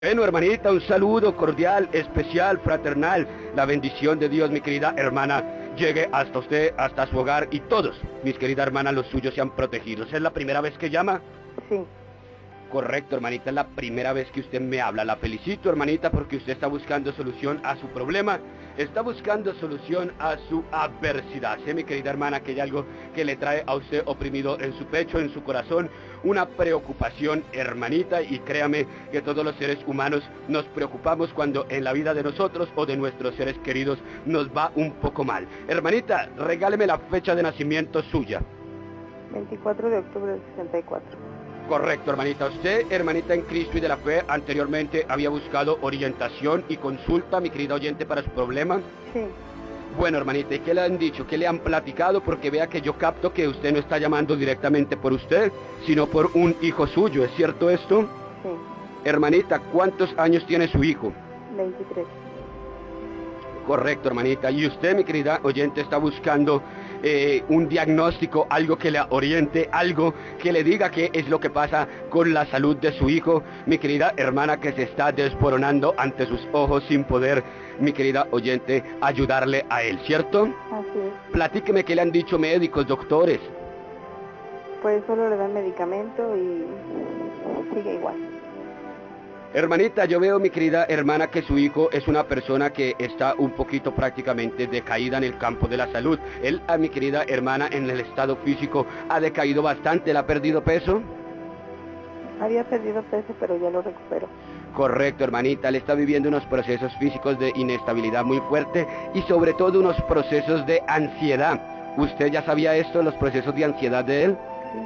Bueno, hermanita, un saludo cordial, especial, fraternal. La bendición de Dios, mi querida hermana, llegue hasta usted, hasta su hogar y todos, mis queridas hermanas, los suyos sean protegidos. ¿Es la primera vez que llama? Sí. Correcto, hermanita, es la primera vez que usted me habla. La felicito, hermanita, porque usted está buscando solución a su problema, está buscando solución a su adversidad. Sé, mi querida hermana, que hay algo que le trae a usted oprimido en su pecho, en su corazón, una preocupación, hermanita, y créame que todos los seres humanos nos preocupamos cuando en la vida de nosotros o de nuestros seres queridos nos va un poco mal. Hermanita, regáleme la fecha de nacimiento suya. 24 de octubre del 64. Correcto, hermanita. Usted, hermanita en Cristo y de la fe, anteriormente había buscado orientación y consulta, mi querida oyente, para su problema. Sí. Bueno, hermanita, ¿y qué le han dicho? ¿Qué le han platicado? Porque vea que yo capto que usted no está llamando directamente por usted, sino por un hijo suyo. ¿Es cierto esto? Sí. Hermanita, ¿cuántos años tiene su hijo? 23. Correcto, hermanita. Y usted, mi querida oyente, está buscando un diagnóstico, algo que le oriente, algo que le diga qué es lo que pasa con la salud de su hijo, mi querida hermana, que se está desboronando ante sus ojos sin poder, mi querida oyente, ayudarle a él, ¿cierto? Así es. Platíqueme qué le han dicho médicos, doctores. Pues solo le dan medicamento y sigue igual. Hermanita, yo veo, mi querida hermana, que su hijo es una persona que está un poquito prácticamente decaída en el campo de la salud. Él, a mi querida hermana, en el estado físico ha decaído bastante. ¿Le ha perdido peso? Había perdido peso, pero ya lo recuperó. Correcto, hermanita, él está viviendo unos procesos físicos de inestabilidad muy fuerte y sobre todo unos procesos de ansiedad. ¿Usted ya sabía esto, los procesos de ansiedad de él?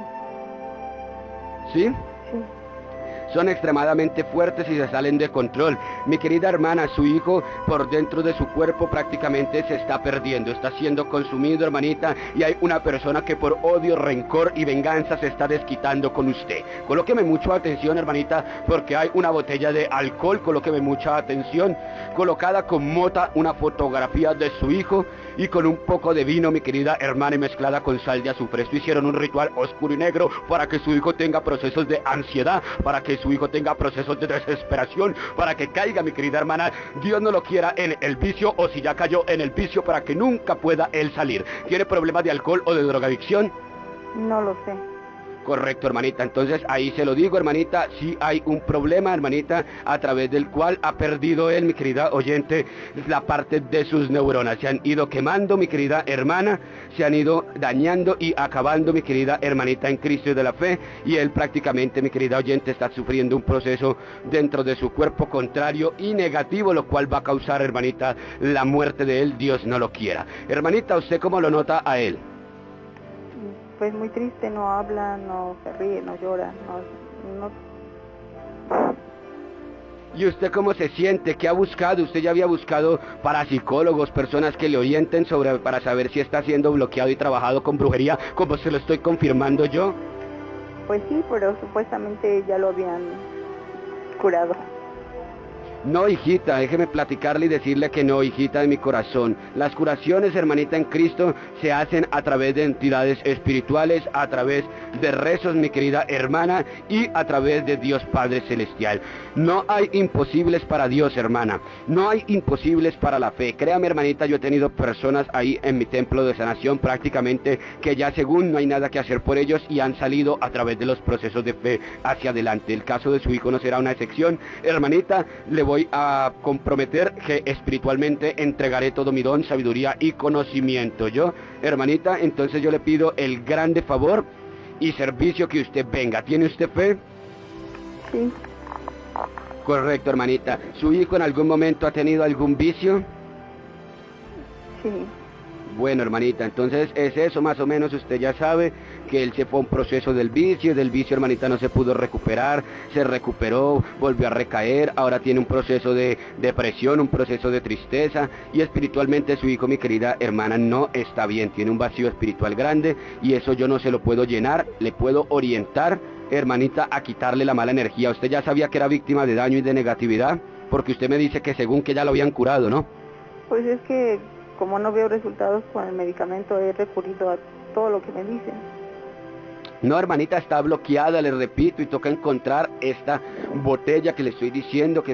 Sí. ¿Sí? Sí. Son extremadamente fuertes y se salen de control. Mi querida hermana, su hijo por dentro de su cuerpo prácticamente se está perdiendo, está siendo consumido, hermanita, y hay una persona que por odio, rencor y venganza se está desquitando con usted. Colóqueme mucha atención, hermanita, porque hay una botella de alcohol, colóqueme mucha atención, colocada con mota una fotografía de su hijo y con un poco de vino, mi querida hermana, y mezclada con sal de azufre. Esto hicieron un ritual oscuro y negro para que su hijo tenga procesos de ansiedad, para que su hijo tenga procesos de desesperación, para que caiga, mi querida hermana, Dios no lo quiera, en el vicio, o si ya cayó en el vicio, para que nunca pueda él salir. ¿Tiene problemas de alcohol o de drogadicción? No lo sé. Correcto, hermanita. Entonces ahí se lo digo, hermanita, sí hay un problema, hermanita, a través del cual ha perdido él, mi querida oyente, la parte de sus neuronas. Se han ido quemando, mi querida hermana, se han ido dañando y acabando, mi querida hermanita en Cristo y de la fe, y él prácticamente, mi querida oyente, está sufriendo un proceso dentro de su cuerpo contrario y negativo, lo cual va a causar, hermanita, la muerte de él, Dios no lo quiera. Hermanita, ¿usted cómo lo nota a él? Pues muy triste, no habla, no se ríe, no llora, no. ¿Y usted cómo se siente? ¿Qué ha buscado? ¿Usted ya había buscado parapsicólogos, personas que le orienten para saber si está siendo bloqueado y trabajado con brujería, como se lo estoy confirmando yo? Pues sí, pero supuestamente ya lo habían curado. No, hijita, déjeme platicarle y decirle que no, hijita de mi corazón. Las curaciones, hermanita en Cristo, se hacen a través de entidades espirituales, a través de rezos, mi querida hermana, y a través de Dios Padre Celestial. No hay imposibles para Dios, hermana. No hay imposibles para la fe. Créame, hermanita, yo he tenido personas ahí en mi templo de sanación prácticamente que ya según no hay nada que hacer por ellos y han salido a través de los procesos de fe hacia adelante. El caso de su hijo no será una excepción. Hermanita, le voy a comprometer que espiritualmente entregaré todo mi don, sabiduría y conocimiento. Yo, hermanita, entonces yo le pido el grande favor y servicio que usted venga. ¿Tiene usted fe? Sí. Correcto, hermanita. ¿Su hijo en algún momento ha tenido algún vicio? Sí. Bueno, hermanita, entonces es eso más o menos, usted ya sabe que él se fue a un proceso del vicio, hermanita, no se pudo recuperar, se recuperó, volvió a recaer, ahora tiene un proceso de depresión, un proceso de tristeza, y espiritualmente su hijo, mi querida hermana, no está bien, tiene un vacío espiritual grande, y eso yo no se lo puedo llenar, le puedo orientar, hermanita, a quitarle la mala energía. Usted ya sabía que era víctima de daño y de negatividad, porque usted me dice que según que ya lo habían curado, ¿no? Pues es que como no veo resultados con el medicamento, he recurrido a todo lo que me dicen. No, hermanita, está bloqueada, le repito, y toca encontrar esta botella que le estoy diciendo que